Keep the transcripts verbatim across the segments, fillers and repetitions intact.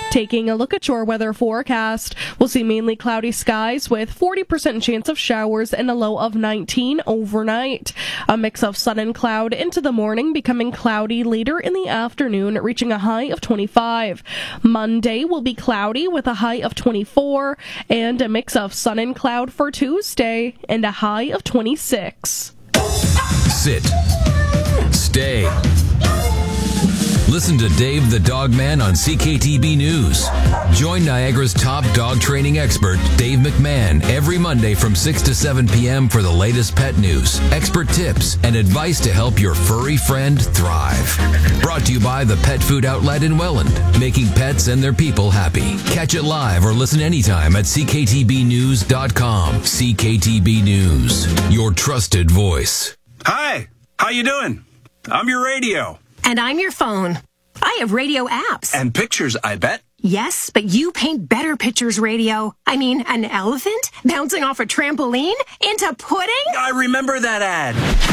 Taking a look at your weather forecast, we'll see mainly cloudy skies with forty percent chance of showers and a low of nineteen overnight. A mix of sun and cloud into the morning, becoming cloudy later in the afternoon, reaching a high of twenty-five. Monday will be cloudy with a high of twenty-four, and a mix of sun and cloud for Tuesday, and a high of twenty-six. Sit. Stay. Listen to Dave the Dog Man on C K T B News. Join Niagara's top dog training expert, Dave McMahon, every Monday from six to seven p.m. for the latest pet news, expert tips, and advice to help your furry friend thrive. Brought to you by the Pet Food Outlet in Welland, making pets and their people happy. Catch it live or listen anytime at c k t b news dot com. C K T B News, your trusted voice. Hi, how you doing? I'm your radio. And I'm your phone. I have radio apps. And pictures, I bet. Yes, but you paint better pictures, radio. I mean, an elephant bouncing off a trampoline into pudding? I remember that ad.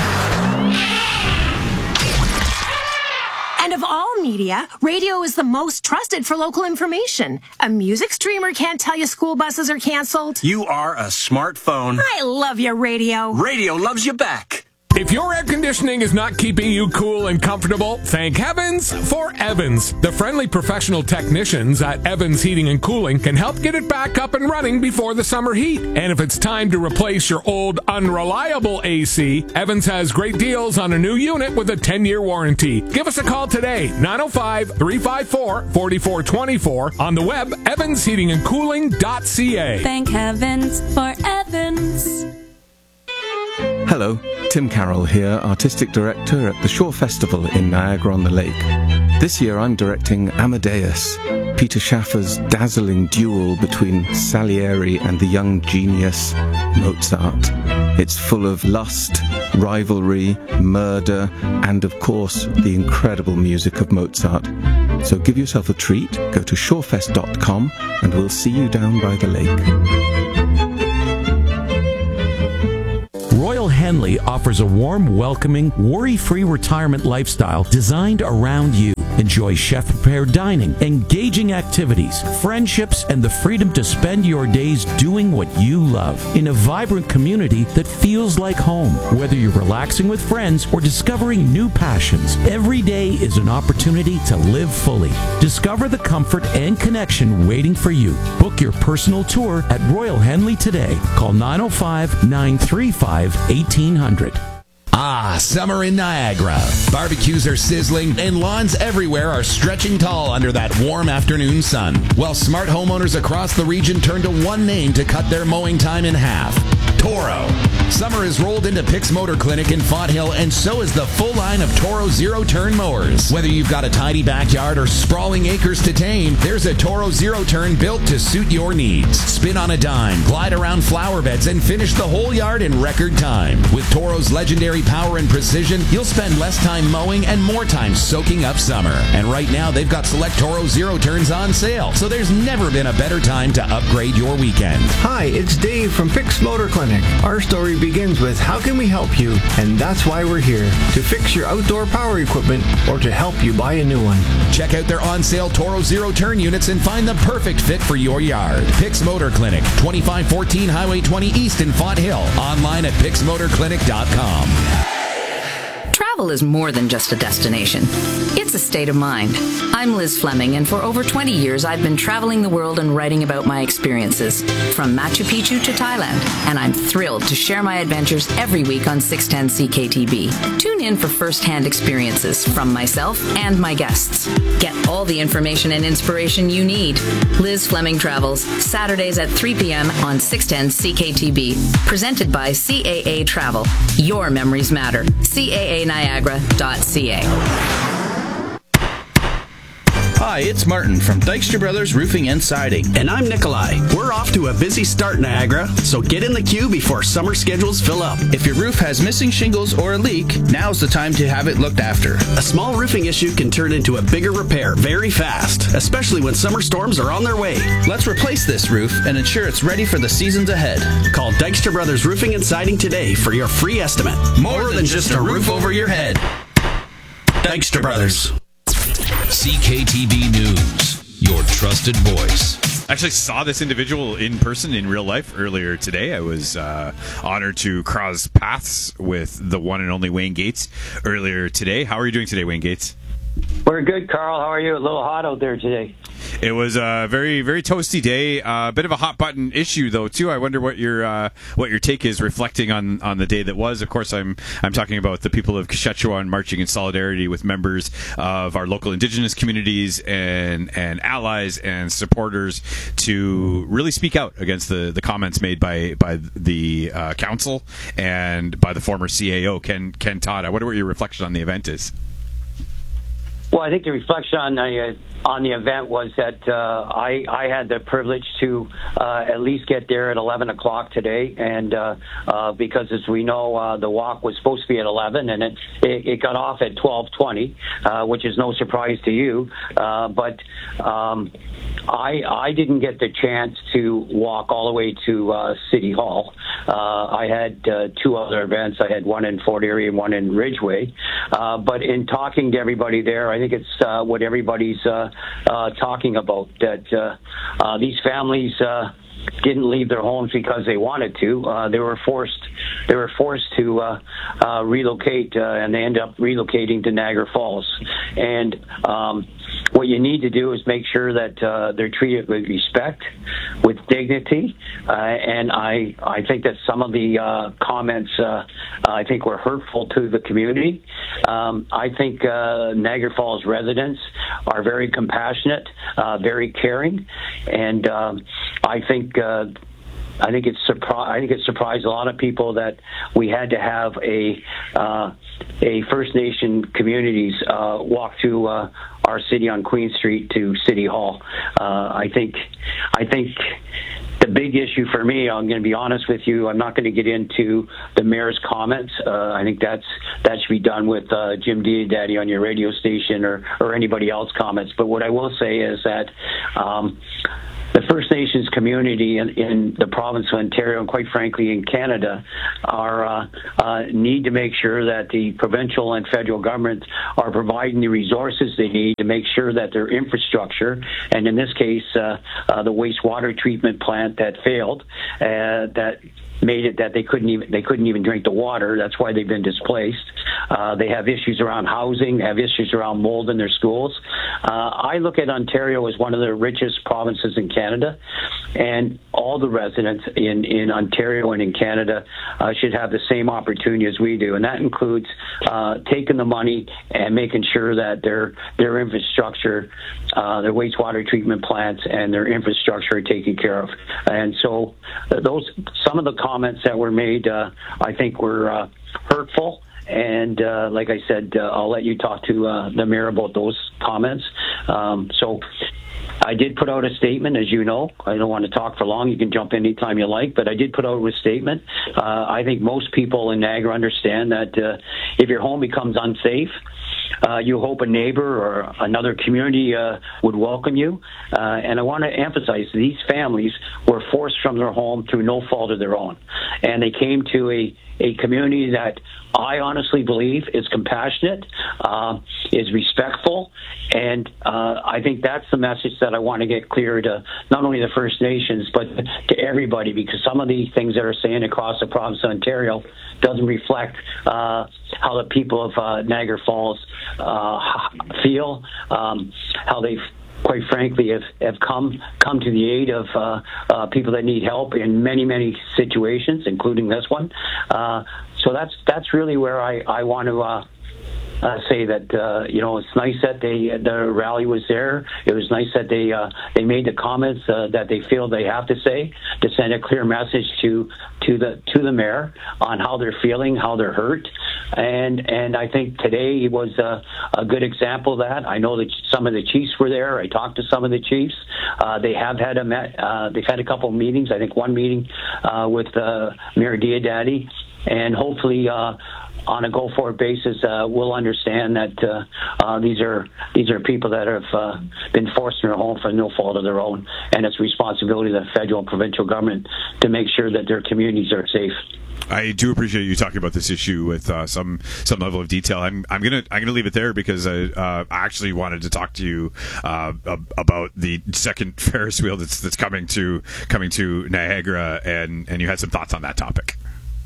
And of all media, radio is the most trusted for local information. A music streamer can't tell you school buses are canceled. You are a smartphone. I love your radio. Radio loves you back. If your air conditioning is not keeping you cool and comfortable, thank heavens for Evans. The friendly professional technicians at Evans Heating and Cooling can help get it back up and running before the summer heat. And if it's time to replace your old unreliable A C, Evans has great deals on a new unit with a ten-year warranty. Give us a call today, nine oh five, three five four, four four two four, on the web, evans heating and cooling dot c a. Thank heavens for Evans. Hello, Tim Carroll here, Artistic Director at the Shore Festival in Niagara-on-the-Lake. This year I'm directing Amadeus, Peter Schaffer's dazzling duel between Salieri and the young genius Mozart. It's full of lust, rivalry, murder, and of course the incredible music of Mozart. So give yourself a treat, go to shorefest dot com and we'll see you down by the lake. Royal Henley offers a warm, welcoming, worry-free retirement lifestyle designed around you. Enjoy chef-prepared dining, engaging activities, friendships, and the freedom to spend your days doing what you love in a vibrant community that feels like home. Whether you're relaxing with friends or discovering new passions, every day is an opportunity to live fully. Discover the comfort and connection waiting for you. Book your personal tour at Royal Henley today. Call nine oh five, nine three five, eighteen hundred. Ah, summer in Niagara. Barbecues are sizzling and lawns everywhere are stretching tall under that warm afternoon sun. While smart homeowners across the region turn to one name to cut their mowing time in half: Toro. Summer has rolled into Pix Motor Clinic in Fonthill, and so is the full line of Toro zero-turn mowers. Whether you've got a tidy backyard or sprawling acres to tame, there's a Toro zero-turn built to suit your needs. Spin on a dime, glide around flower beds, and finish the whole yard in record time. With Toro's legendary power and precision, you'll spend less time mowing and more time soaking up summer. And right now, they've got select Toro zero-turns on sale, so there's never been a better time to upgrade your weekend. Hi, it's Dave from Pix Motor Clinic. Our story begins with how can we help you, and that's why we're here, to fix your outdoor power equipment or to help you buy a new one. Check out their on-sale Toro zero-turn units and find the perfect fit for your yard. Pix Motor Clinic, twenty-five fourteen Highway twenty East in Fonthill. Online at pix motor clinic dot com. Travel is more than just a destination. It's a state of mind. I'm Liz Fleming, and for over twenty years, I've been traveling the world and writing about my experiences, from Machu Picchu to Thailand, and I'm thrilled to share my adventures every week on six ten C K T B. Tune in for first-hand experiences from myself and my guests. Get all the information and inspiration you need. Liz Fleming Travels, Saturdays at three p.m. on six ten C K T B. Presented by C A A Travel. Your memories matter. C A A Niagara dot C A. Hi, it's Martin from Dykstra Brothers Roofing and Siding. And I'm Nikolai. We're off to a busy start, Niagara, so get in the queue before summer schedules fill up. If your roof has missing shingles or a leak, now's the time to have it looked after. A small roofing issue can turn into a bigger repair very fast, especially when summer storms are on their way. Let's replace this roof and ensure it's ready for the seasons ahead. Call Dykstra Brothers Roofing and Siding today for your free estimate. More, More than, than just a roof over your head. Dykstra Brothers. C K T B News. your trusted voice. I actually saw this individual in person in real life earlier today. I was uh, honored to cross paths with the one and only Wayne Gates earlier today. How are you doing today, Wayne Gates? We're good, Carl. How are you? A little hot out there today. It was a very, very toasty day. A uh, bit of a hot button issue, though, too. I wonder what your uh, what your take is, reflecting on, on the day that was. Of course, I'm I'm talking about the people of Kashechewan marching in solidarity with members of our local Indigenous communities and and allies and supporters to really speak out against the, the comments made by by the uh, council and by the former C A O, Ken Ken Todd. I wonder what your reflection on the event is. Well, I think the reflection on the uh, on the event was that uh, I I had the privilege to uh, at least get there at eleven o'clock today, and uh, uh, because as we know, uh, the walk was supposed to be at eleven, and it it, it got off at twelve twenty, uh, which is no surprise to you. Uh, but um, I I didn't get the chance to walk all the way to uh, City Hall. Uh, I had uh, two other events. I had one in Fort Erie and one in Ridgeway. Uh, but in talking to everybody there, I think it's uh, what everybody's uh, uh, talking about, that uh, uh, these families uh, didn't leave their homes because they wanted to. Uh, they were forced. They were forced to uh, uh, relocate, uh, and they ended up relocating to Niagara Falls. And um, what you need to do is make sure that uh, they're treated with respect, with dignity. Uh, and I, I think that some of the uh, comments, uh, I think, were hurtful to the community. Um, I think uh, Niagara Falls residents are very compassionate, uh, very caring, and um, I think. Uh, I think it's surpri- I think it surprised a lot of people that we had to have a uh, a First Nation communities uh, walk through uh, our city on Queen Street to City Hall. Uh, I think I think the big issue for me, I'm going to be honest with you, I'm not going to get into the mayor's comments. Uh, I think that's that should be done with uh, Jim Diodati on your radio station, or or anybody else comments. But what I will say is that. Um, The First Nations community in, in the province of Ontario, and quite frankly in Canada, are uh, uh, need to make sure that the provincial and federal governments are providing the resources they need to make sure that their infrastructure, and in this case, uh, uh, the wastewater treatment plant that failed, uh, that made it that they couldn't even they couldn't even drink the water. That's why they've been displaced. Uh, they have issues around housing, they have issues around mold in their schools. Uh, I look at Ontario as one of the richest provinces in Canada, and all the residents in, in Ontario and in Canada uh, should have the same opportunity as we do, and that includes uh, taking the money and making sure that their their infrastructure, uh, their wastewater treatment plants, and their infrastructure are taken care of. And so, uh, those some of the comments that were made, uh, I think, were uh, hurtful. And uh, like I said, uh, I'll let you talk to uh, the mayor about those comments. Um, so I did put out a statement, as you know. I don't want to talk for long. You can jump in anytime you like, but I did put out a statement. Uh, I think most people in Niagara understand that uh, if your home becomes unsafe, Uh, you hope a neighbor or another community uh, would welcome you. Uh, and I want to emphasize these families were forced from their home through no fault of their own. And they came to a, a community that I honestly believe is compassionate, uh, is respectful, and uh, I think that's the message that I want to get clear to not only the First Nations, but to everybody, because some of the things that are saying across the province of Ontario doesn't reflect uh, how the people of uh, Niagara Falls uh, feel, um, how they've quite frankly, have, have come come to the aid of uh, uh, people that need help in many, many situations, including this one. Uh, so that's that's really where I, I want to uh, uh, say that, uh, you know, it's nice that they the rally was there. It was nice that they uh, they made the comments uh, that they feel they have to say to send a clear message to to the to the mayor on how they're feeling, how they're hurt. And and I think today was a, a good example of that. I know that some of the chiefs were there. I talked to some of the chiefs. Uh, they have had a met, uh, they've had a couple of meetings. I think one meeting uh, with uh, Mayor Diodati, and hopefully uh, on a go-forward basis, uh, will understand that uh, uh, these are these are people that have uh, been forced in their home for no fault of their own, and it's responsibility of the federal and provincial government to make sure that their communities are safe. I do appreciate you talking about this issue with uh, some some level of detail. I'm I'm gonna I'm gonna leave it there because I uh, actually wanted to talk to you uh, about the second Ferris wheel that's that's coming to coming to Niagara, and, and you had some thoughts on that topic.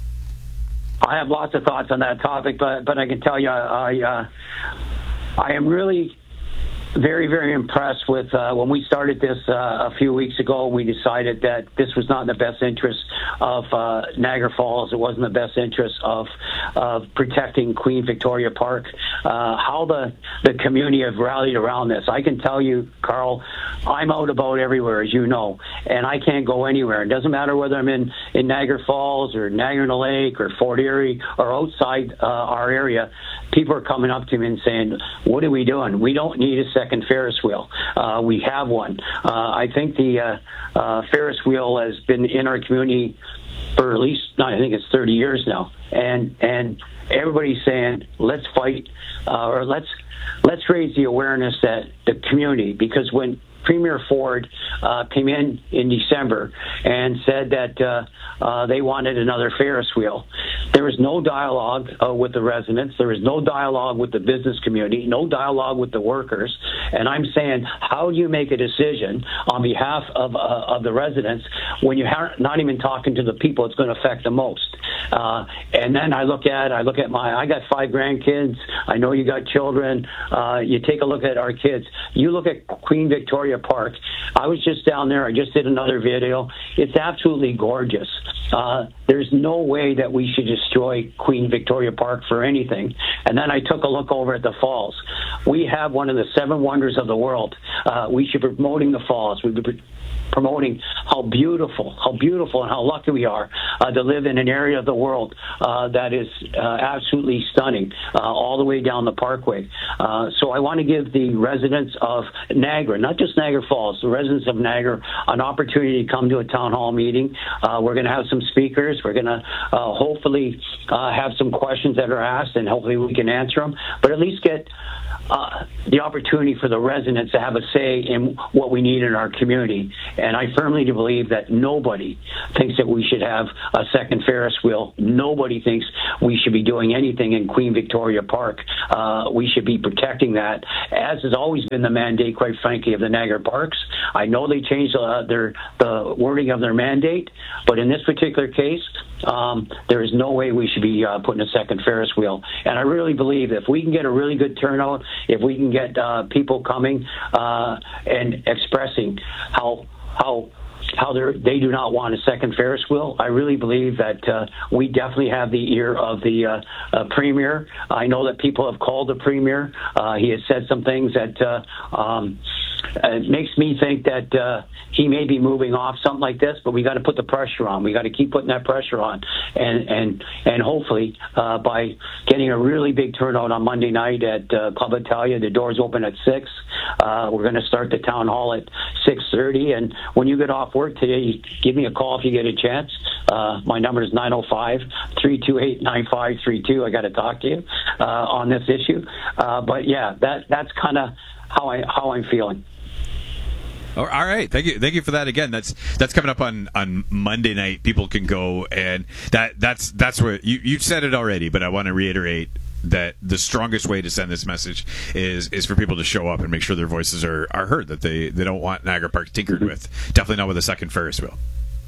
I have lots of thoughts on that topic, but but I can tell you, I uh, I am really very, very impressed with uh, when we started this uh, a few weeks ago. We decided that this was not in the best interest of uh, Niagara Falls. It wasn't in the best interest of of protecting Queen Victoria Park. Uh, how the the community have rallied around this, I can tell you, Carl. I'm out about everywhere, as you know, and I can't go anywhere. It doesn't matter whether I'm in in Niagara Falls or Niagara-on-the-Lake or Fort Erie or outside uh, our area. People are coming up to me and saying, "What are we doing? We don't need a second Ferris wheel. Uh, we have one." Uh, I think the uh, uh, Ferris wheel has been in our community for at least, no, I think it's thirty years now, and and everybody's saying, "Let's fight," uh, or let's let's raise the awareness that the community, because when Premier Ford uh, came in in December and said that uh, uh, they wanted another Ferris wheel, there was no dialogue uh, with the residents. There was no dialogue with the business community, no dialogue with the workers. And I'm saying, how do you make a decision on behalf of uh, of the residents when you're not even talking to the people it's going to affect the most? Uh, and then I look at I look at my I got five grandkids. I know you got children. Uh, you take a look at our kids. You look at Queen Victoria Park. I was just down there. I just did another video. It's absolutely gorgeous. Uh, there's no way that we should destroy Queen Victoria Park for anything. And then I took a look over at the falls. We have one of the seven wonders of the world. Uh, we should be promoting the falls. We be promoting how beautiful, how beautiful and how lucky we are uh, to live in an area of the world uh, that is uh, absolutely stunning, uh, all the way down the Parkway. Uh, so I want to give the residents of Niagara, not just Niagara Falls, the residents of Niagara, an opportunity to come to a town hall meeting. Uh, we're going to have some speakers. We're going to uh, hopefully uh, have some questions that are asked, and hopefully we can answer them, but at least get Uh, the opportunity for the residents to have a say in what we need in our community. And I firmly believe that nobody thinks that we should have a second Ferris wheel. Nobody thinks we should be doing anything in Queen Victoria Park. Uh, we should be protecting that, as has always been the mandate, quite frankly, of the Niagara Parks. I know they changed uh, their the wording of their mandate, but in this particular case, um, there is no way we should be uh, putting a second Ferris wheel. And I really believe if we can get a really good turnout, if we can get uh, people coming uh, and expressing how how how they do not want a second Ferris wheel, I really believe that uh, we definitely have the ear of the uh, uh, Premier. I know that people have called the Premier. Uh, he has said some things that uh, um, it makes me think that uh, he may be moving off something like this, but we got to put the pressure on. We got to keep putting that pressure on, and and and hopefully uh, by getting a really big turnout on Monday night at uh, Club Italia, the doors open at six. Uh, we're going to start the town hall at six thirty, and when you get off work today, give me a call if you get a chance. Uh, my number is nine oh five, three two eight, nine five three two. I got to talk to you uh, on this issue, uh, but yeah, that that's kind of how I how I'm feeling. All right, thank you, thank you for that. Again, that's that's coming up on, on Monday night. People can go, and that that's that's where you you said it already, but I want to reiterate that the strongest way to send this message is is for people to show up and make sure their voices are, are heard. That they, they don't want Niagara Park tinkered with. Definitely not with a second Ferris wheel.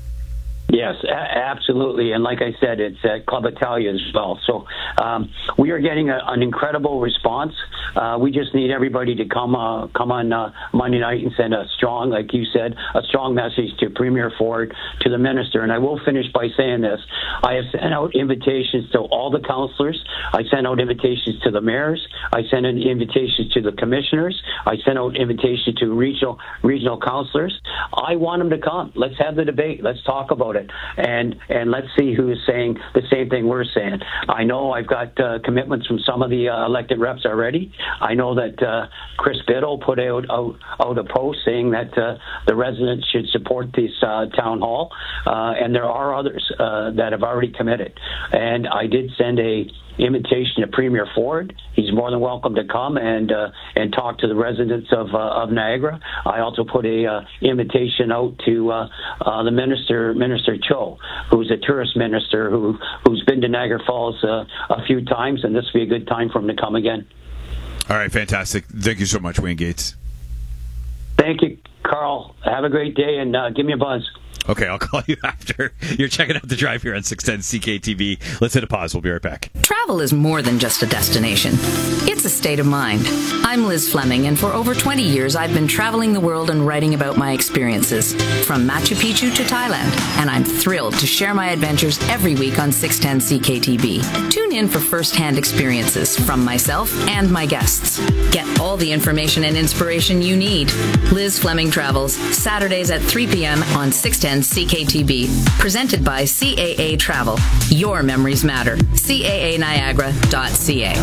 Yes, a- absolutely. And like I said, it's at Club Italia as well. So um, we are getting a, an incredible response. Uh, we just need everybody to come uh, come on uh, Monday night and send a strong, like you said, a strong message to Premier Ford, to the Minister. And I will finish by saying this. I have sent out invitations to all the councillors. I sent out invitations to the mayors. I sent out invitations to the commissioners. I sent out invitations to regional regional councillors. I want them to come. Let's have the debate. Let's talk about it. And and let's see who is saying the same thing we're saying. I know I've got uh, commitments from some of the uh, elected reps already. I know that uh, Chris Biddle put out, out out a post saying that uh, the residents should support this uh, town hall, uh, and there are others uh, that have already committed. And I did send a invitation to Premier Ford. He's more than welcome to come and uh, and talk to the residents of uh, of Niagara. I also put a uh, invitation out to uh, uh, the minister, Minister Cho, who's a tourist minister who who's been to Niagara Falls uh, a few times, and this would be a good time for him to come again. All right, fantastic. Thank you so much, Wayne Gates. Thank you, Carl. Have a great day, and uh, give me a buzz. Okay, I'll call you after. You're checking out The Drive here on six ten C K T B. Let's hit a pause. We'll be right back. Travel is more than just a destination. It's a state of mind. I'm Liz Fleming, and for over twenty years, I've been traveling the world and writing about my experiences, from Machu Picchu to Thailand, and I'm thrilled to share my adventures every week on six ten C K T B. Tune in for first-hand experiences from myself and my guests. Get all the information and inspiration you need. Liz Fleming Travels, Saturdays at three p.m. on six ten C K T B. Presented by C A A Travel. Your memories matter. C A A Niagara dot C A.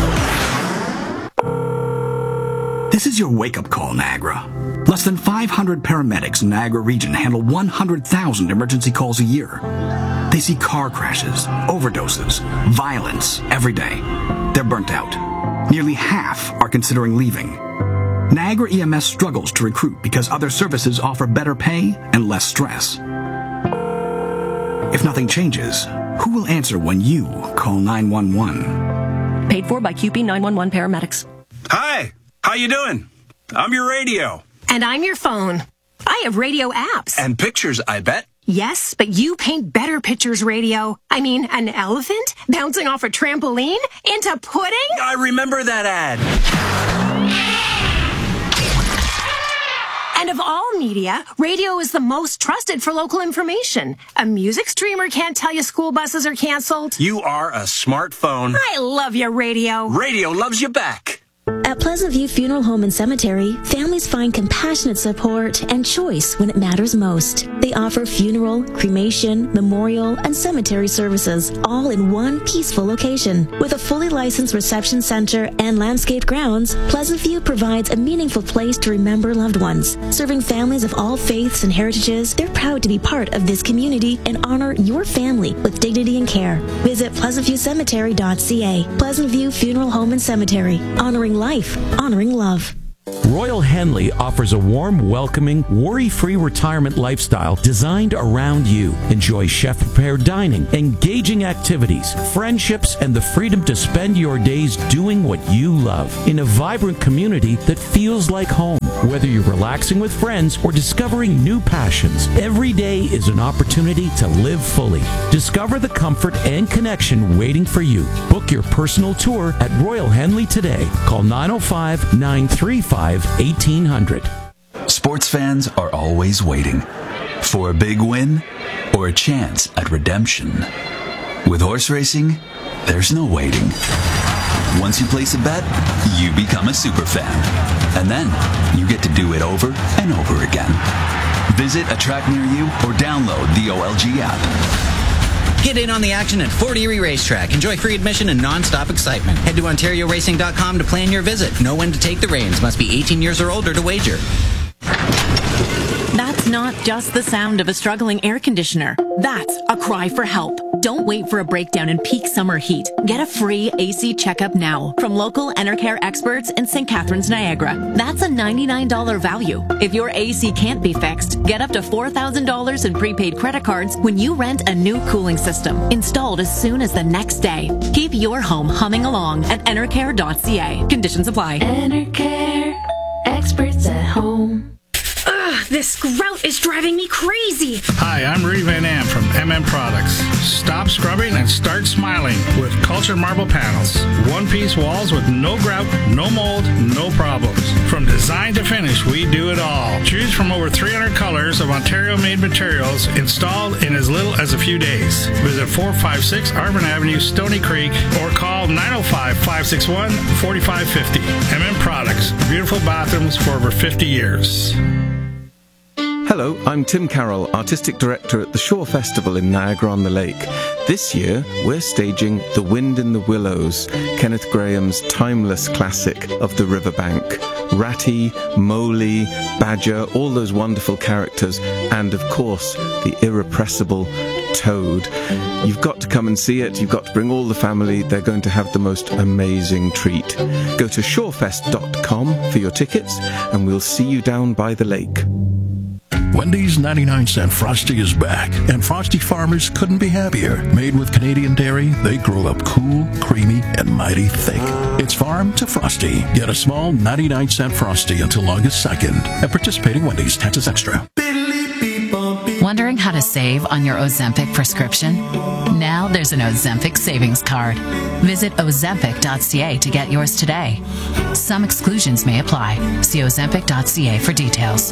This is your wake-up call, Niagara. Less than five hundred paramedics in Niagara region handle one hundred thousand emergency calls a year. They see car crashes, overdoses, violence every day. They're burnt out. Nearly half are considering leaving. Niagara E M S struggles to recruit because other services offer better pay and less stress. If nothing changes, who will answer when you call nine one one? Paid for by Q P nine one one paramedics. Hi, how you doing? I'm your radio. And I'm your phone. I have radio apps. And pictures, I bet. Yes, but you paint better pictures, radio. I mean, an elephant bouncing off a trampoline into pudding? I remember that ad. And of all media, radio is the most trusted for local information. A music streamer can't tell you school buses are canceled. You are a smartphone. I love your radio. Radio loves you back. At Pleasant View Funeral Home and Cemetery, families find compassionate support and choice when it matters most. They offer funeral, cremation, memorial, and cemetery services, all in one peaceful location. With a fully licensed reception center and landscaped grounds, Pleasant View provides a meaningful place to remember loved ones. Serving families of all faiths and heritages, they're proud to be part of this community and honor your family with dignity and care. Visit pleasant view cemetery dot c a. Pleasant View Funeral Home and Cemetery, honoring life, honoring love. Royal Henley offers a warm, welcoming, worry-free retirement lifestyle designed around you. Enjoy chef-prepared dining, engaging activities, friendships, and the freedom to spend your days doing what you love in a vibrant community that feels like home. Whether you're relaxing with friends or discovering new passions, every day is an opportunity to live fully. Discover the comfort and connection waiting for you. Book your personal tour at Royal Henley today. Call nine oh five, nine three five, eighteen hundred. Sports fans are always waiting for a big win or a chance at redemption. With horse racing, there's no waiting. Once you place a bet, you become a super fan. And then you get to do it over and over again. Visit a track near you or download the O L G app. Get in on the action at Fort Erie Racetrack. Enjoy free admission and non-stop excitement. Head to ontario racing dot com to plan your visit. Know when to take the reins. Must be eighteen years or older to wager. That's not just the sound of a struggling air conditioner. That's a cry for help. Don't wait for a breakdown in peak summer heat. Get a free A C checkup now from local Enercare experts in Saint Catharines, Niagara. That's a ninety-nine dollars value. If your A C can't be fixed, get up to four thousand dollars in prepaid credit cards when you rent a new cooling system, installed as soon as the next day. Keep your home humming along at enercare dot c a. Conditions apply. Enercare, experts at home. Ugh, this grout is driving me crazy. Hi, I'm Rudy Van Am from M M Products. Stop scrubbing and start smiling with cultured marble panels. One-piece walls with no grout, no mold, no problems. From design to finish, we do it all. Choose from over three hundred colors of Ontario-made materials installed in as little as a few days. Visit four five six Arvin Avenue, Stony Creek, or call nine oh five, five six one, four five five oh. M M Products. Beautiful bathrooms for over fifty years. Hello, I'm Tim Carroll, Artistic Director at the Shore Festival in Niagara-on-the-Lake. This year, we're staging The Wind in the Willows, Kenneth Grahame's timeless classic of the riverbank. Ratty, Mowgli, Badger, all those wonderful characters, and of course, the irrepressible Toad. You've got to come and see it. You've got to bring all the family. They're going to have the most amazing treat. Go to shorefest dot com for your tickets, and we'll see you down by the lake. Wendy's ninety-nine cent Frosty is back, and Frosty farmers couldn't be happier. Made with Canadian dairy, they grow up cool, creamy, and mighty thick. It's farm to Frosty. Get a small ninety-nine cent Frosty until August second at participating Wendy's. Taxes extra. Wondering how to save on your Ozempic prescription? Now there's an Ozempic savings card. Visit ozempic dot c a to get yours today. Some exclusions may apply. See ozempic dot c a for details.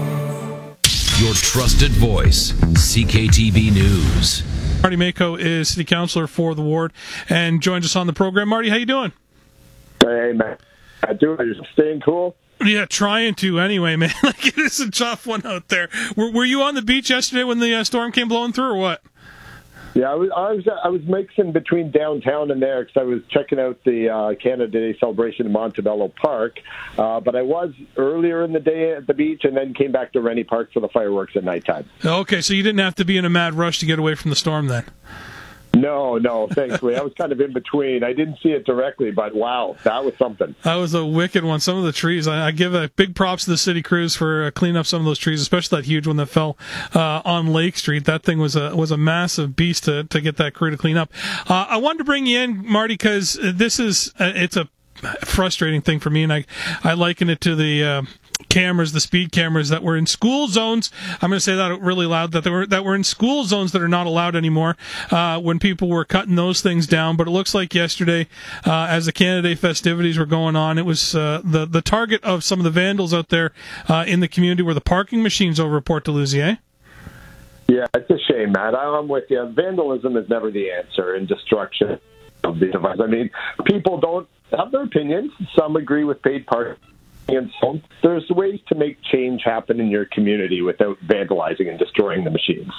Your trusted voice, C K T B News. Marty Mako is city councilor for the ward and joins us on the program. Marty, how you doing? Hey, man. I do. I'm just staying cool. Yeah, trying to anyway, man. Like, it is a tough one out there. Were, were you on the beach yesterday when the uh, storm came blowing through, or what? Yeah, I was I was, I was mixing between downtown and there because I was checking out the uh, Canada Day celebration in Montebello Park. Uh, but I was earlier in the day at the beach and then came back to Rennie Park for the fireworks at nighttime. Okay, so you didn't have to be in a mad rush to get away from the storm then? No, no, thankfully. I was kind of in between. I didn't see it directly, but wow, that was something. That was a wicked one. Some of the trees, I, I give a big props to the city crews for uh, cleaning up some of those trees, especially that huge one that fell uh, on Lake Street. That thing was a was a massive beast to, to get that crew to clean up. Uh, I wanted to bring you in, Marty, because this is, uh, it's a frustrating thing for me, and I, I liken it to the... Uh, cameras, the speed cameras that were in school zones. I'm going to say that really loud, that they were that were in school zones that are not allowed anymore uh, when people were cutting those things down. But it looks like yesterday, uh, as the Canada Day festivities were going on, it was uh, the, the target of some of the vandals out there uh, in the community were the parking machines over at Port Dalhousie, eh? Yeah, it's a shame, Matt. I'm with you. Vandalism is never the answer in destruction of the device. I mean, people don't have their opinions. Some agree with paid parking. And so there's ways to make change happen in your community without vandalizing and destroying the machines.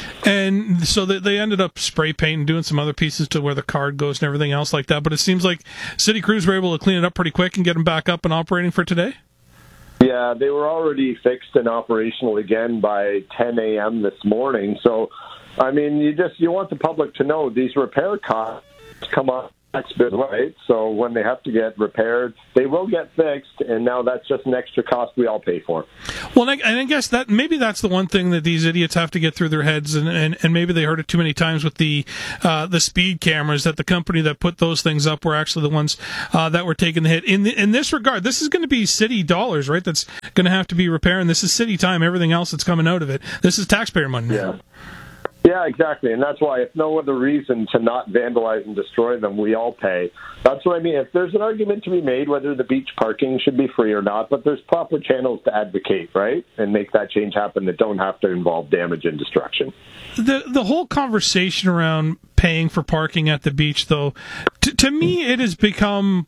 And so they, they ended up spray painting, doing some other pieces to where the card goes and everything else like that. But it seems like city crews were able to clean it up pretty quick and get them back up and operating for today? Yeah, they were already fixed and operational again by ten a.m. this morning. So, I mean, you just you want the public to know these repair costs come up next bit, right? So when they have to get repaired, they will get fixed, and now that's just an extra cost we all pay for. Well, and I, and I guess that maybe that's the one thing that these idiots have to get through their heads, and, and, and maybe they heard it too many times with the uh, the speed cameras, that the company that put those things up were actually the ones uh, that were taking the hit. In the, in this regard, this is going to be city dollars, right? That's going to have to be repaired, and this is city time. Everything else that's coming out of it, this is taxpayer money. Yeah. Yeah, exactly. And that's why, if no other reason to not vandalize and destroy them, we all pay. That's what I mean. If there's an argument to be made whether the beach parking should be free or not, but there's proper channels to advocate, right? And make that change happen that don't have to involve damage and destruction. The the whole conversation around paying for parking at the beach, though, t- to me, it has become,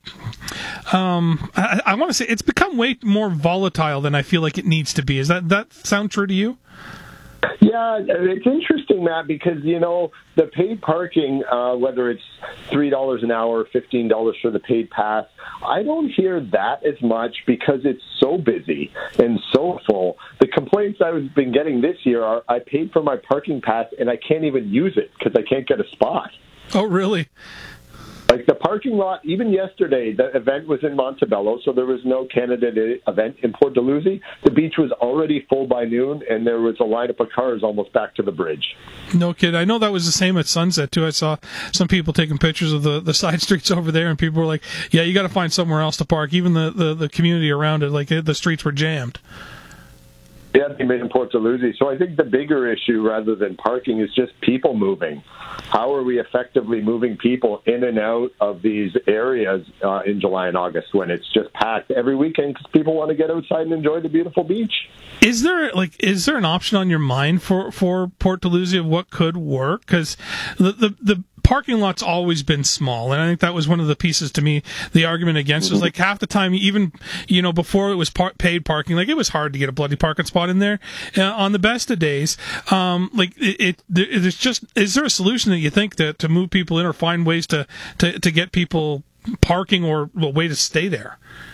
um, I, I want to say, it's become way more volatile than I feel like it needs to be. Is that, that sound true to you? Yeah, it's interesting, Matt, because, you know, the paid parking, uh, whether it's three dollars an hour, fifteen dollars for the paid pass, I don't hear that as much because it's so busy and so full. The complaints I've been getting this year are I paid for my parking pass and I can't even use it because I can't get a spot. Oh, really? Like the parking lot, even yesterday, the event was in Montebello, so there was no Canada Day event in Port Dalhousie. The beach was already full by noon, and there was a lineup of cars almost back to the bridge. No kid. I know that was the same at Sunset, too. I saw some people taking pictures of the, the side streets over there, and people were like, yeah, you got to find somewhere else to park. Even the, the, the community around it, like the streets were jammed. Yeah, they made in Port Dalhousie. So I think the bigger issue, rather than parking, is just people moving. How are we effectively moving people in and out of these areas uh, in July and August when it's just packed every weekend because people want to get outside and enjoy the beautiful beach? Is there like is there an option on your mind for, for Port Dalhousie of what could work? Because the, the the parking lot's always been small, and I think that was one of the pieces to me. The argument against mm-hmm. was like half the time, even you know before it was par- paid parking, like it was hard to get a bloody parking spot in there uh, on the best of days. Um, like it, it, it's just is there a solution that you think that to move people in or find ways to to, to get people parking or a way to stay there?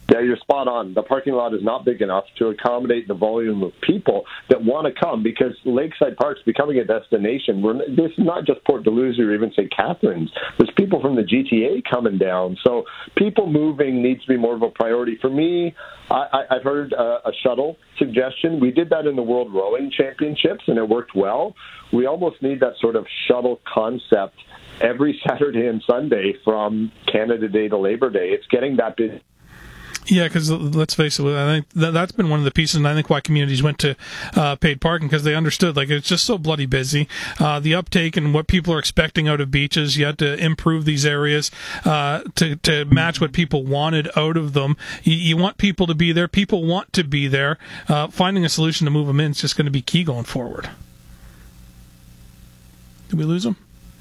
Yeah, you're spot on. The parking lot is not big enough to accommodate the volume of people that want to come, because Lakeside Park's becoming a destination. We're, this is not just Port Dalhousie or even Saint Catharines. There's people from the G T A coming down. So people moving needs to be more of a priority. For me, I, I, I've heard a, a shuttle suggestion. We did that in the World Rowing Championships, and it worked well. We almost need that sort of shuttle concept every Saturday and Sunday from Canada Day to Labor Day. It's getting that busy. Yeah, because let's face it, I think that, that's been one of the pieces, and I think why communities went to uh, paid parking, because they understood, like, it's just so bloody busy. Uh, the uptake and what people are expecting out of beaches, you had to improve these areas uh, to, to match what people wanted out of them. You, you want people to be there. People want to be there. Uh, finding a solution to move them in is just going to be key going forward. Did we lose them?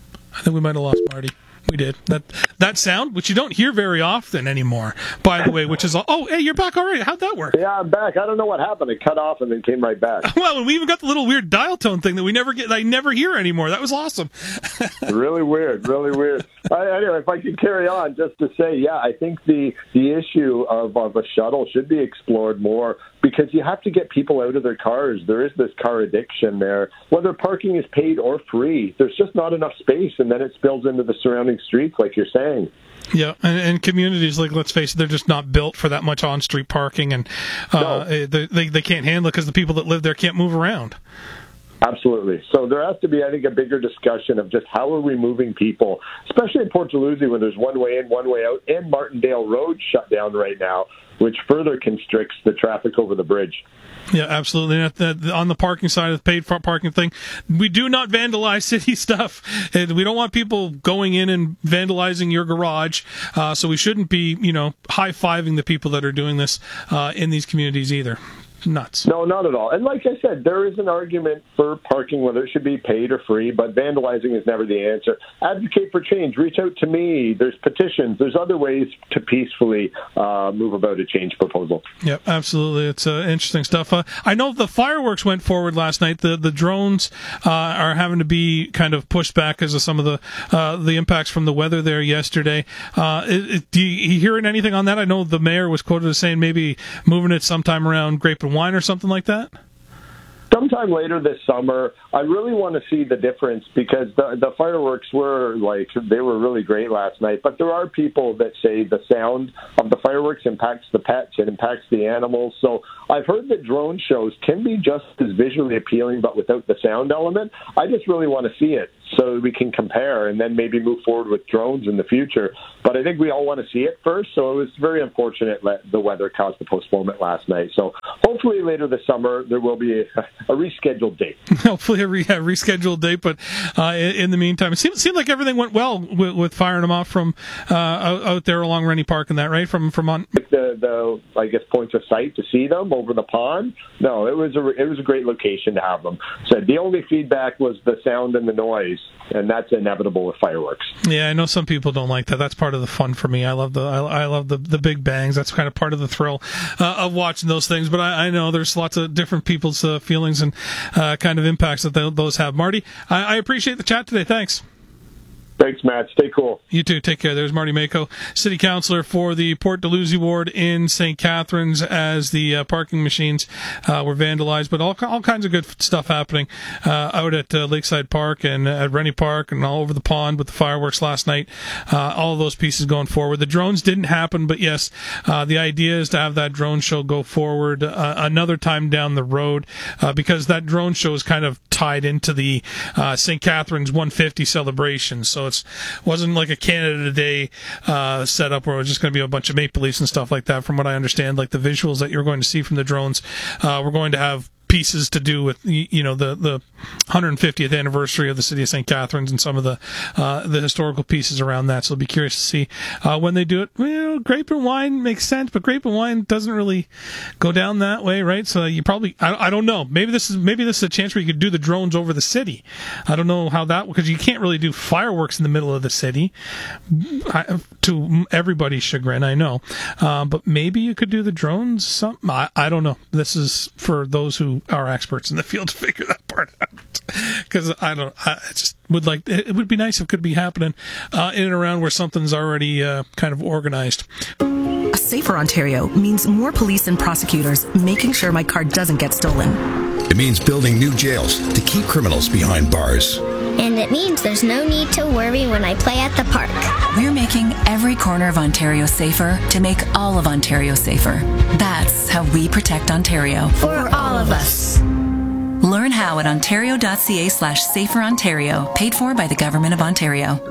I think we might have lost Marty. We did. That that sound, which you don't hear very often anymore, by the way, which is, oh, hey, you're back already. How'd that work? Yeah, I'm back. I don't know what happened. It cut off and then came right back. Well, and we even got the little weird dial tone thing that we never get, I never hear anymore. That was awesome. Really weird, really weird. I, anyway, if I could carry on, just to say, yeah, I think the, the issue of, of a shuttle should be explored more, because you have to get people out of their cars. There is this car addiction there. Whether parking is paid or free, there's just not enough space, and then it spills into the surrounding streets, like you're saying. Yeah, and, and communities, like, let's face it, they're just not built for that much on-street parking, and uh, no. they, they they can't handle it because the people that live there can't move around. Absolutely. So there has to be, I think, a bigger discussion of just how are we moving people, especially in Port Dalhousie when there's one way in, one way out, and Martindale Road shut down right now, which further constricts the traffic over the bridge. Yeah, absolutely. And on the parking side of the paid parking thing, we do not vandalize city stuff. And we don't want people going in and vandalizing your garage. Uh, so we shouldn't be, you know, high-fiving the people that are doing this uh, in these communities either. Nuts. No, not at all. And like I said, there is an argument for parking, whether it should be paid or free, but vandalizing is never the answer. Advocate for change. Reach out to me. There's petitions. There's other ways to peacefully uh, move about a change proposal. Yep, absolutely. It's uh, interesting stuff. Uh, I know the fireworks went forward last night. The the drones uh, are having to be kind of pushed back because of some of the uh, the impacts from the weather there yesterday. Uh, it, it, do you hearing anything on that? I know the mayor was quoted as saying maybe moving it sometime around Grape and Wine or something like that? Sometime later this summer. I really want to see the difference, because the, the fireworks were like, they were really great last night. But there are people that say the sound of the fireworks impacts the pets, it impacts the animals. So I've heard that drone shows can be just as visually appealing, but without the sound element. I just really want to see it so we can compare and then maybe move forward with drones in the future. But I think we all want to see it first. So it was very unfortunate that the weather caused the postponement last night. So hopefully later this summer there will be a, a rescheduled date. Hopefully a re- yeah, rescheduled date. But uh, in, in the meantime, it seemed, seemed like everything went well with, with firing them off from uh, out, out there along Rennie Park and that, right? From from on the, the I guess points of sight to see them over the pond. No, it was a it was a great location to have them. So the only feedback was the sound and the noise, and that's inevitable with fireworks. Yeah, I know some people don't like that. That's part of the fun for me. I love the I, I love the the big bangs. That's kind of part of the thrill uh, of watching those things. But I, I know there's lots of different people's uh, feelings and uh, kind of impacts that they, those have. Marty, I, I appreciate the chat today. Thanks. Thanks, Matt. Stay cool. You too. Take care. There's Marty Mako, City Councillor for the Port Dalhousie ward in Saint Catharines, as the uh, parking machines uh, were vandalized. But all all kinds of good stuff happening uh, out at uh, Lakeside Park and at Rennie Park and all over the pond with the fireworks last night. Uh, all of those pieces going forward. The drones didn't happen, but yes, uh, the idea is to have that drone show go forward uh, another time down the road, uh, because that drone show is kind of tied into the uh, Saint Catharines one fifty celebration. So it wasn't like a Canada Day uh, setup where it was just going to be a bunch of maple leafs and stuff like that. From what I understand, like the visuals that you're going to see from the drones, uh, we're going to have pieces to do with, you know, the, the one hundred fiftieth anniversary of the city of Saint Catharines and some of the uh, the historical pieces around that. So I'll be curious to see uh, when they do it. You know, Grape and Wine makes sense, but Grape and Wine doesn't really go down that way, right? So you probably, I, I don't know. Maybe this is maybe this is a chance where you could do the drones over the city. I don't know how that, because you can't really do fireworks in the middle of the city, I, to everybody's chagrin, I know. Uh, but maybe you could do the drones. Some, I, I don't know. This is for those who are experts in the field to figure that part out, because I don't I just would like it would be nice if it could be happening uh, in and around where something's already uh, kind of organized. A safer Ontario means more police and prosecutors making sure my car doesn't get stolen. It means building new jails to keep criminals behind bars. And it means there's no need to worry when I play at the park. We're making every corner of Ontario safer to make all of Ontario safer. That's how we protect Ontario. For all of us. Learn how at ontario.ca slash safer Ontario, paid for by the Government of Ontario.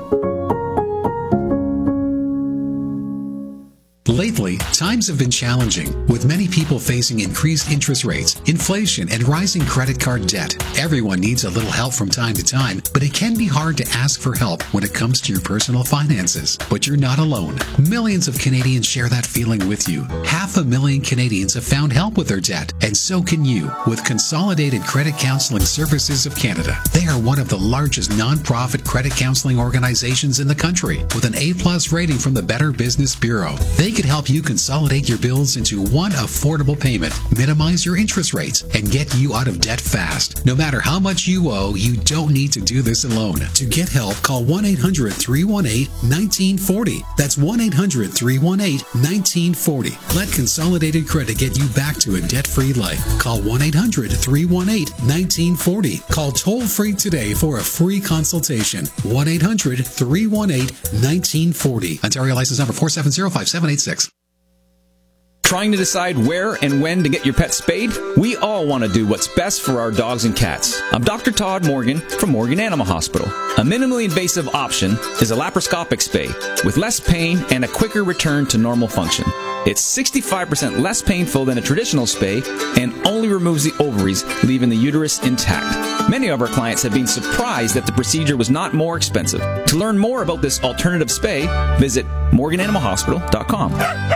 Lately, times have been challenging, with many people facing increased interest rates, inflation, and rising credit card debt. Everyone needs a little help from time to time, but it can be hard to ask for help when it comes to your personal finances. But you're not alone. Millions of Canadians share that feeling with you. Half a million Canadians have found help with their debt, and so can you with Consolidated Credit Counseling Services of Canada. They are one of the largest non-profit credit counseling organizations in the country, with an A-plus rating from the Better Business Bureau. They could help you consolidate your bills into one affordable payment, minimize your interest rates, and get you out of debt fast. No matter how much you owe, you don't need to do this alone. To get help, call one eight hundred, three one eight, one nine four zero. That's one eight hundred, three one eight, one nine four zero. Let Consolidated Credit get you back to a debt-free life. Call one eight hundred, three one eight, one nine four zero. Call toll-free today for a free consultation. one eight hundred, three one eight, one nine four zero. Ontario license number four seven zero, five seven eight six. Trying to decide where and when to get your pet spayed? We all want to do what's best for our dogs and cats. I'm Doctor Todd Morgan from Morgan Animal Hospital. A minimally invasive option is a laparoscopic spay with less pain and a quicker return to normal function. It's sixty-five percent less painful than a traditional spay and only removes the ovaries, leaving the uterus intact. Many of our clients have been surprised that the procedure was not more expensive. To learn more about this alternative spay, visit morgan animal hospital dot com.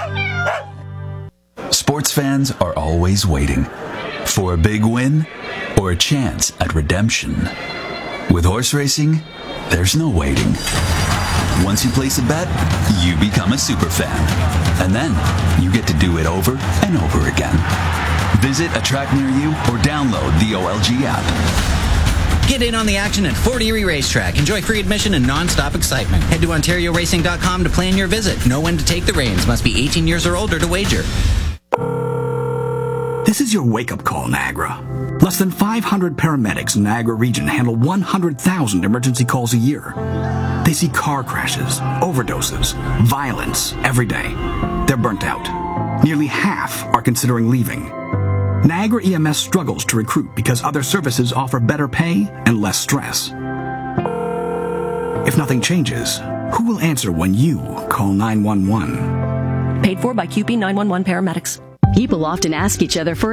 Sports fans are always waiting for a big win or a chance at redemption. With horse racing, there's no waiting. Once you place a bet, you become a super fan. And then you get to do it over and over again. Visit a track near you or download the O L G app. Get in on the action at Fort Erie Racetrack. Enjoy free admission and non-stop excitement. Head to ontario racing dot com to plan your visit. Know when to take the reins. Must be eighteen years or older to wager. This is your wake-up call, Niagara. Less than five hundred paramedics in Niagara region handle one hundred thousand emergency calls a year. They see car crashes, overdoses, violence every day. They're burnt out. Nearly half are considering leaving. Niagara E M S struggles to recruit because other services offer better pay and less stress. If nothing changes, who will answer when you call nine one one? Paid for by Q P nine one one paramedics. People often ask each other for